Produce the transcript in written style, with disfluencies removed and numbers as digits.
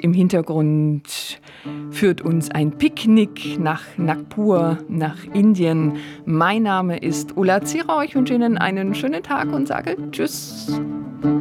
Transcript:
im Hintergrund führt uns ein Picknick nach Nagpur, nach Indien. Mein Name ist Ulla Zierer. Ich wünsche Ihnen einen schönen Tag und sage Tschüss.